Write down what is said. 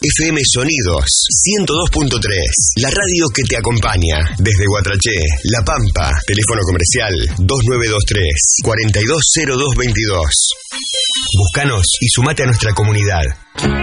FM Sonidos 102.3, la radio que te acompaña desde Guatraché, La Pampa. Teléfono comercial 2923 420222. Búscanos y sumate a nuestra comunidad.